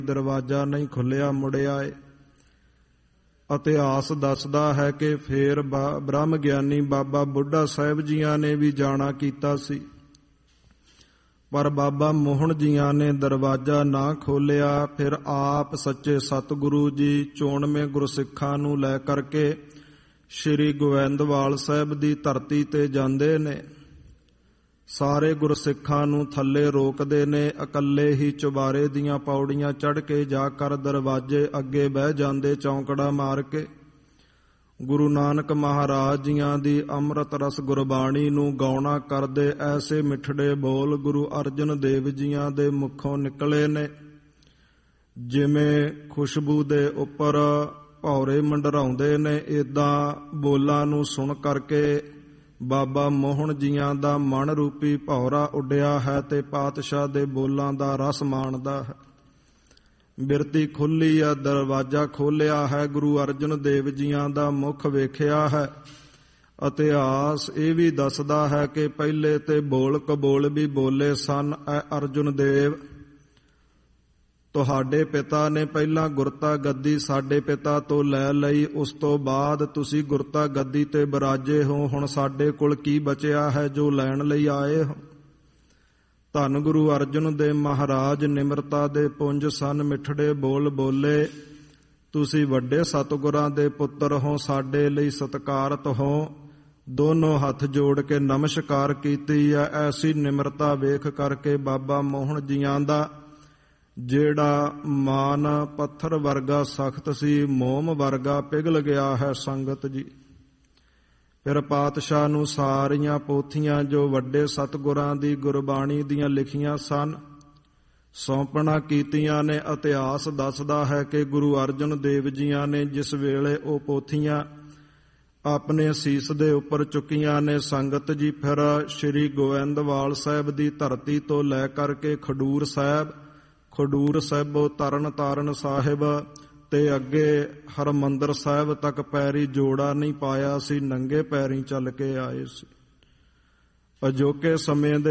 ਦਰਵਾਜ਼ਾ ਨਹੀਂ ਖੁੱਲਿਆ ਮੁੜਿਆ ਏ। ਇਤਿਹਾਸ ਦੱਸਦਾ ਹੈ ਕਿ ਫੇਰ ਬ੍ਰਹਮ ਗਿਆਨੀ ਬਾਬਾ ਬੁੱਢਾ ਸਾਹਿਬ ਜੀਆਂ ਨੇ ਵੀ ਜਾਣਾ ਕੀਤਾ ਸੀ, ਪਰ ਬਾਬਾ ਮੋਹਨ ਜੀਆਂ ਨੇ ਦਰਵਾਜ਼ਾ ਨਾ ਖੋਲਿਆ। ਫਿਰ ਆਪ ਸੱਚੇ ਸਤਿਗੁਰੂ ਜੀ 94 ਗੁਰਸਿੱਖਾਂ ਨੂੰ ਲੈ ਕਰਕੇ ਸ਼੍ਰੀ ਗੋਇੰਦਵਾਲ ਸਾਹਿਬ ਦੀ ਧਰਤੀ ਤੇ ਜਾਂਦੇ ਨੇ। ਸਾਰੇ ਗੁਰਸਿੱਖਾਂ ਨੂੰ ਥੱਲੇ ਰੋਕਦੇ ਨੇ। ਇਕੱਲੇ ਹੀ ਚੁਬਾਰੇ ਦੀਆਂ ਪੌੜੀਆਂ ਚੜ੍ਹ ਕੇ ਜਾ ਕਰ ਦਰਵਾਜ਼ੇ ਅੱਗੇ ਬਹਿ ਜਾਂਦੇ ਚੌਂਕੜਾ ਮਾਰ ਕੇ। ਗੁਰੂ ਨਾਨਕ ਮਹਾਰਾਜ ਜੀਆਂ ਦੀ ਅੰਮ੍ਰਿਤ ਰਸ ਗੁਰਬਾਣੀ ਨੂੰ ਗਾਉਣਾ ਕਰਦੇ ਐਸੇ ਮਿੱਠੜੇ ਬੋਲ ਗੁਰੂ ਅਰਜਨ ਦੇਵ ਜੀਆਂ ਦੇ ਮੁਖੋਂ ਨਿਕਲੇ ਨੇ, ਜਿਵੇਂ ਖੁਸ਼ਬੂ ਦੇ ਉੱਪਰ ਭੌਰੇ ਮੰਡਰਾਉਂਦੇ ਨੇ। ਏਦਾਂ ਬੋਲਾਂ ਨੂੰ ਸੁਣ ਕਰਕੇ ਬਾਬਾ ਮੋਹਨ ਜੀਆਂ ਦਾ ਮਨ ਰੂਪੀ ਭੌਰਾ ਉੱਡਿਆ ਹੈ ਤੇ ਪਾਤਸ਼ਾਹ ਦੇ ਬੋਲਾਂ ਦਾ ਰਸ ਮਾਣਦਾ ਹੈ। ਬਿਰਤੀ ਖੁੱਲੀ ਆ, ਦਰਵਾਜ਼ਾ ਖੋਲਿਆ ਹੈ, ਗੁਰੂ ਅਰਜਨ ਦੇਵ ਜੀਆਂ ਦਾ ਮੁਖ ਵੇਖਿਆ ਹੈ। ਇਤਿਹਾਸ ਇਹ ਵੀ ਦੱਸਦਾ ਹੈ ਕਿ ਪਹਿਲੇ ਤੇ ਬੋਲ ਕਬੋਲ ਵੀ ਬੋਲੇ ਸਨ। ਐ ਅਰਜਨ ਦੇਵ, ਤੁਹਾਡੇ ਪਿਤਾ ਨੇ ਪਹਿਲਾਂ ਗੁਰਤਾ ਗੱਦੀ ਸਾਡੇ ਪਿਤਾ ਤੋਂ ਲੈ ਲਈ, ਉਸ ਤੋਂ ਬਾਅਦ ਤੁਸੀਂ ਗੁਰਤਾ ਗੱਦੀ ਤੇ ਬਿਰਾਜੇ ਹੋ। ਹੁਣ ਸਾਡੇ ਕੋਲ ਕੀ ਬਚਿਆ ਹੈ ਜੋ ਲੈਣ ਲਈ ਆਏ ਹੋ? ਧੰਨ ਗੁਰੂ ਅਰਜਨ ਦੇਵ ਮਹਾਰਾਜ ਨਿਮਰਤਾ ਦੇ ਪੁੰਜ ਸਨ। ਮਿੱਠੜੇ ਬੋਲ ਬੋਲੇ, ਤੁਸੀਂ ਵੱਡੇ ਸਤਿਗੁਰਾਂ ਦੇ ਪੁੱਤਰ ਹੋ, ਸਾਡੇ ਲਈ ਸਤਿਕਾਰਤ ਹੋ। ਦੋਨੋਂ ਹੱਥ ਜੋੜ ਕੇ ਨਮਸਕਾਰ ਕੀਤੀ ਹੈ। ਐਸੀ ਨਿਮਰਤਾ ਵੇਖ ਕਰਕੇ ਬਾਬਾ ਮੋਹਨ ਜੀਆਂ ਦਾ ਜਿਹੜਾ ਮਾਨ ਪੱਥਰ ਵਰਗਾ ਸਖਤ ਸੀ, ਮੋਮ ਵਰਗਾ ਪਿਘਲ ਗਿਆ ਹੈ ਸੰਗਤ ਜੀ। ਫਿਰ ਪਾਤਸ਼ਾਹ ਨੂੰ ਸਾਰੀਆਂ ਪੋਥੀਆਂ ਜੋ ਵੱਡੇ ਸਤਿਗੁਰਾਂ ਦੀ ਗੁਰਬਾਣੀ ਦੀਆਂ ਲਿਖੀਆਂ ਸਨ ਸੌਂਪਣਾ ਕੀਤੀਆਂ ਨੇ। ਇਤਿਹਾਸ ਦੱਸਦਾ ਹੈ ਕਿ ਗੁਰੂ ਅਰਜਨ ਦੇਵ ਜੀਆਂ ਨੇ ਜਿਸ ਵੇਲੇ ਉਹ ਪੋਥੀਆਂ ਆਪਣੇ ਸੀਸ ਦੇ ਉੱਪਰ ਚੁੱਕੀਆਂ ਨੇ, ਸੰਗਤ ਜੀ ਫਿਰ ਸ਼੍ਰੀ ਗੋਇੰਦਵਾਲ ਸਾਹਿਬ ਦੀ ਧਰਤੀ ਤੋਂ ਲੈ ਕਰਕੇ ਖਡੂਰ ਸਾਹਿਬੋ ਤਰਨ ਤਾਰਨ ਸਾਹਿਬ ਤੇ ਅੱਗੇ ਹਰਿਮੰਦਰ ਸਾਹਿਬ ਤੱਕ ਪੈਰੀ ਜੋੜਾ ਨਹੀਂ ਪਾਇਆ ਸੀ, ਨੰਗੇ ਪੈਰੀਂ ਚੱਲ ਕੇ ਆਏ ਸੀ। ਅਜੋਕੇ ਸਮੇਂ ਦੇ